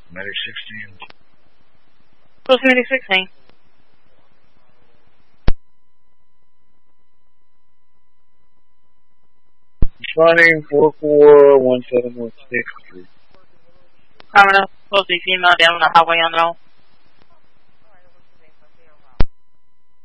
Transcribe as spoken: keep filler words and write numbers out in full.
Medic sixteen. Who's Medic sixteen? Responding four four one seven one six. Coming up, supposed to be female down on the highway on the road.